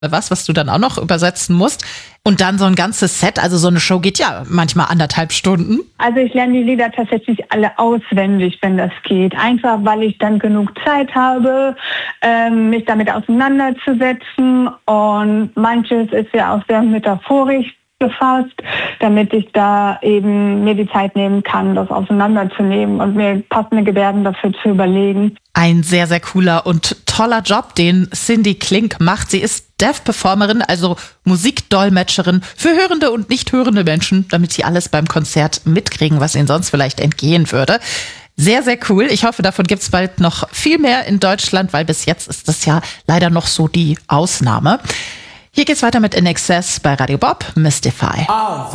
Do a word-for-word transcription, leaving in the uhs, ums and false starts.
was, was du dann auch noch übersetzen musst. Und dann so ein ganzes Set, also so eine Show geht ja manchmal anderthalb Stunden. Also ich lerne die Lieder tatsächlich alle auswendig, wenn das geht. Einfach, weil ich dann genug Zeit habe, ähm, mich damit auseinanderzusetzen. Und manches ist ja auch sehr metaphorisch gefasst, damit ich da eben mir die Zeit nehmen kann, das auseinanderzunehmen und mir passende Gebärden dafür zu überlegen. Ein sehr, sehr cooler und toller Job, den Cindy Klink macht. Sie ist Deaf-Performerin, also Musikdolmetscherin für hörende und nicht hörende Menschen, damit sie alles beim Konzert mitkriegen, was ihnen sonst vielleicht entgehen würde. Sehr, sehr cool. Ich hoffe, davon gibt es bald noch viel mehr in Deutschland, weil bis jetzt ist das ja leider noch so die Ausnahme. Hier geht's weiter mit In Excess bei Radio Bob, Mystify. Oh.